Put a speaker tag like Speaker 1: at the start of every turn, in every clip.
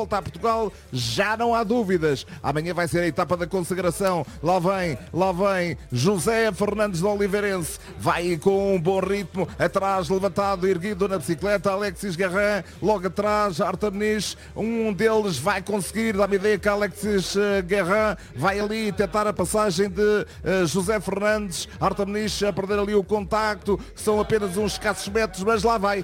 Speaker 1: Volta a Portugal, já não há dúvidas. Amanhã vai ser a etapa da consagração. Lá vem José Fernandes do Oliveirense. Vai com um bom ritmo. Atrás, levantado, erguido na bicicleta, Alexis Guerrin. Logo atrás, Arthur Muniz. Um deles vai conseguir. Dá-me ideia que Alexis Guerrin vai ali tentar a passagem de José Fernandes. Arthur Muniz a perder ali o contacto. São apenas uns escassos metros, mas lá vai.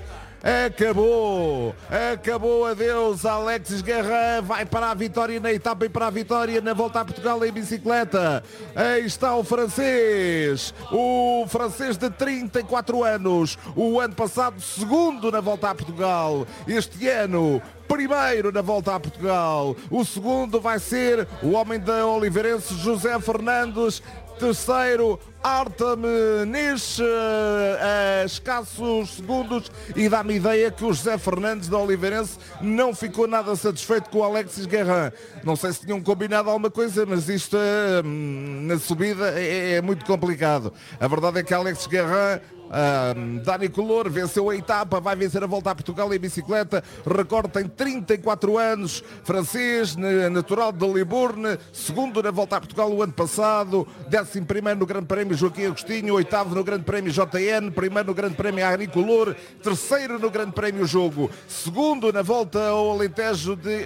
Speaker 1: Acabou, adeus, Alexis Guerrin vai para a vitória na etapa e para a vitória na Volta a Portugal em bicicleta. Aí está o francês de 34 anos, o ano passado segundo na Volta a Portugal, este ano primeiro na Volta a Portugal. O segundo vai ser o homem da Oliveirense, José Fernandes. Terceiro, Arthur Muniz, a escassos segundos, e dá-me ideia que o José Fernandes da Oliveirense não ficou nada satisfeito com o Alexis Guerrin. Não sei se tinham combinado alguma coisa, mas isto na subida é muito complicado. A verdade é que Alexis Guerrin, Dani Color venceu a etapa, vai vencer a Volta a Portugal em bicicleta. Recordo, tem 34 anos, francês, natural de Libourne, segundo na Volta a Portugal o ano passado, 11º no Grande Prémio Joaquim Agostinho, 8º no Grande Prémio JN, primeiro no Grande Prémio Dani Color, terceiro no Grande Prémio Jogo, segundo na Volta ao Alentejo de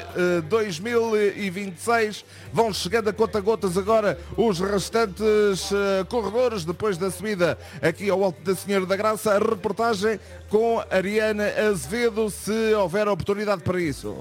Speaker 1: 2026. Vão chegando a conta-gotas agora os restantes corredores depois da subida aqui ao Alto da Senhora da Graça. A reportagem com Ariana Azevedo, se houver oportunidade para isso.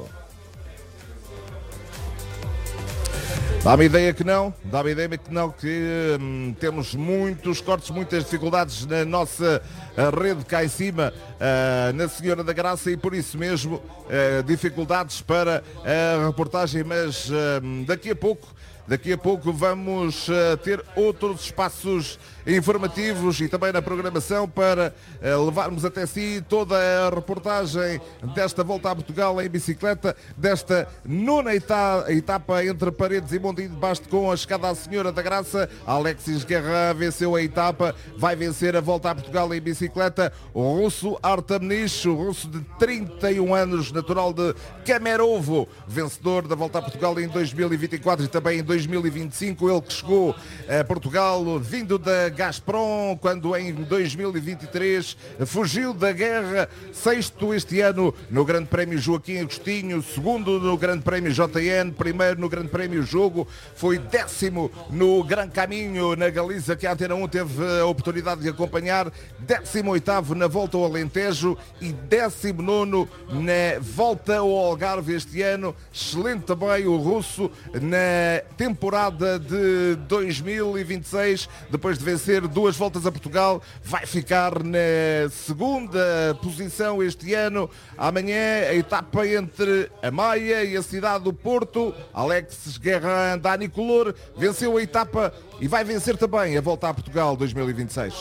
Speaker 1: Dá-me ideia que não, que temos muitos cortes, muitas dificuldades na nossa rede cá em cima, na Senhora da Graça, e por isso mesmo dificuldades para a reportagem, mas daqui a pouco vamos ter outros espaços informativos e também na programação para levarmos até si toda a reportagem desta Volta a Portugal em bicicleta, desta nona etapa entre Paredes e Monte de Basto, com a chegada à Senhora da Graça. Alexis Guerrin venceu a etapa, vai vencer a Volta a Portugal em bicicleta. O russo Arthur Muniz, o russo de 31 anos, natural de Kemerovo, vencedor da Volta a Portugal em 2024 e também em 2025. Ele que chegou a Portugal vindo da Gazprom, quando em 2023 fugiu da guerra. Sexto este ano no Grande Prémio Joaquim Agostinho, segundo no Grande Prémio JN, primeiro no Grande Prémio Jogo, foi 10º no Gran Caminho na Galiza, que a Antena 1 teve a oportunidade de acompanhar, 18º na Volta ao Alentejo e 19º na Volta ao Algarve este ano. Excelente também o russo na temporada de 2026, depois de vencer duas voltas a Portugal, vai ficar na segunda posição este ano. Amanhã a etapa entre a Maia e a cidade do Porto. Alexis Guerrin, Dani Color, venceu a etapa e vai vencer também a Volta a Portugal 2026.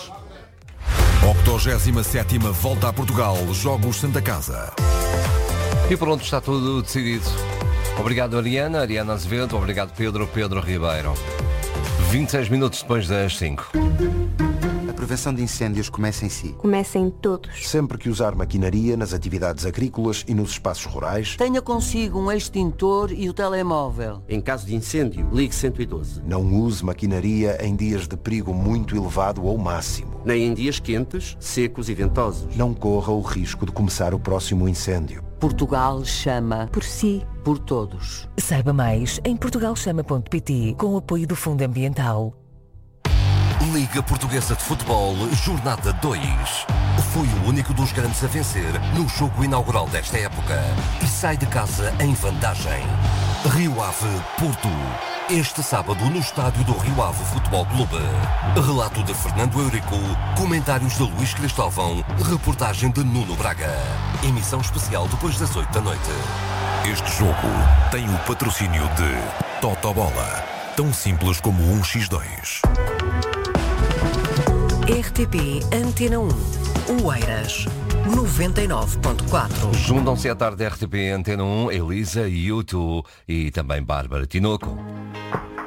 Speaker 2: 87ª Volta a Portugal, Jogos Santa Casa.
Speaker 3: E pronto, está tudo decidido. Obrigado, Ariana Azevedo, obrigado, Pedro Ribeiro. 26 minutos depois das 5.
Speaker 4: A prevenção de incêndios começa em si.
Speaker 5: Começa em todos.
Speaker 4: Sempre que usar maquinaria nas atividades agrícolas e nos espaços rurais,
Speaker 6: tenha consigo um extintor e o telemóvel.
Speaker 7: Em caso de incêndio, ligue 112.
Speaker 4: Não use maquinaria em dias de perigo muito elevado ou máximo.
Speaker 7: Nem em dias quentes, secos e ventosos.
Speaker 4: Não corra o risco de começar o próximo incêndio.
Speaker 6: Portugal chama
Speaker 5: por si,
Speaker 6: por todos.
Speaker 8: Saiba mais em portugalchama.pt, com o apoio do Fundo Ambiental.
Speaker 2: Liga Portuguesa de Futebol, Jornada 2. Foi o único dos grandes a vencer no jogo inaugural desta época e sai de casa em vantagem. Rio Ave, Porto. Este sábado no estádio do Rio Ave Futebol Clube. Relato de Fernando Eurico, comentários de Luís Cristóvão, reportagem de Nuno Braga. Emissão especial depois das 8 da noite.
Speaker 9: Este jogo tem o patrocínio de Totobola, tão simples como 1x2.
Speaker 8: RTP Antena 1, Oeiras 99.4.
Speaker 3: Juntam-se à tarde da RTP Antena 1, Elisa, YouTube e também Bárbara Tinoco.